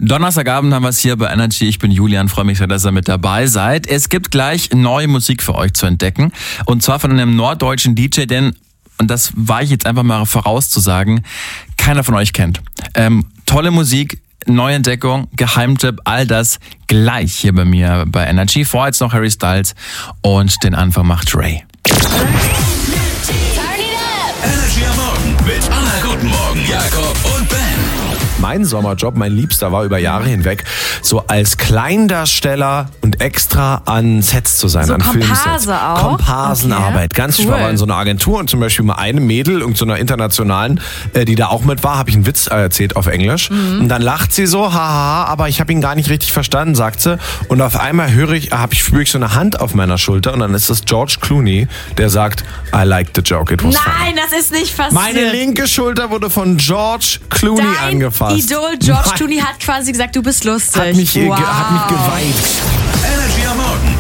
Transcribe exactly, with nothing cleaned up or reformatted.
Donnerstagabend haben wir es hier bei Energy. Ich bin Julian, freue mich sehr, dass ihr mit dabei seid. Es gibt gleich neue Musik für euch zu entdecken. Und zwar von einem norddeutschen D J, den, und das war ich jetzt einfach mal vorauszusagen, keiner von euch kennt. Ähm, tolle Musik, Neuentdeckung, Geheimtipp, all das gleich hier bei mir bei Energy. Vorher jetzt noch Harry Styles und den Anfang macht Ray. Energy am Morgen mit Anna. Guten Morgen, Jakob und Ben. Mein Sommerjob, mein Liebster, war über Jahre hinweg so als Kleindarsteller und extra an Sets zu sein, So an Komparse Filmsets. auch? Komparsenarbeit, ganz Cool. Ich war in so einer Agentur und zum Beispiel mal eine Mädel, irgendeiner internationalen, äh, die da auch mit war, habe ich einen Witz erzählt auf Englisch. Mhm. Und dann lacht sie so, haha, aber ich habe ihn gar nicht richtig verstanden, sagt sie. Und auf einmal höre ich, habe ich spüre ich so eine Hand auf meiner Schulter und dann ist das George Clooney, der sagt, I liked the joke, it was funny. Nein, das ist nicht passiert. Meine linke Schulter wurde von George Clooney Dein angefasst. Idol George Nein. Clooney hat quasi gesagt, du bist lustig. Hat mich, äh, wow. ge- hat mich geweiht.